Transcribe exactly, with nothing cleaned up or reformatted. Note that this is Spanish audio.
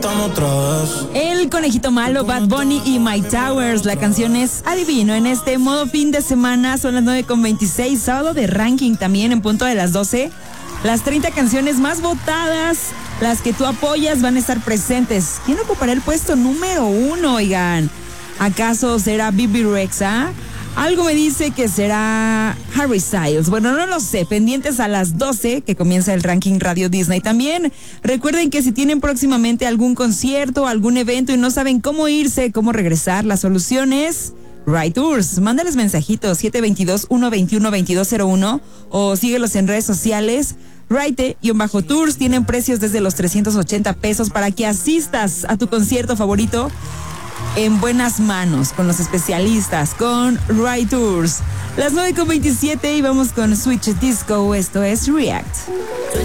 El conejito malo, Bad Bunny y My Towers. La canción es Adivino. En este modo fin de semana son las nueve con veintiséis, sábado de ranking también en punto de las doce. Las treinta canciones más votadas, las que tú apoyas, van a estar presentes. ¿Quién ocupará el puesto número uno, oigan? ¿Acaso será Bibi Rexha? Algo me dice que será Harry Styles. Bueno, no lo sé. Pendientes a las doce, que comienza el ranking Radio Disney. También recuerden que si tienen próximamente algún concierto, algún evento y no saben cómo irse, cómo regresar, la solución es Ride Tours. Mándales mensajitos siete dos dos, uno dos uno, dos dos cero uno o síguelos en redes sociales. Ride-Tours tienen precios desde los trescientos ochenta pesos para que asistas a tu concierto favorito en buenas manos, con los especialistas, con Ride Tours. Las nueve con veintisiete y vamos con Switch Disco. Esto es React.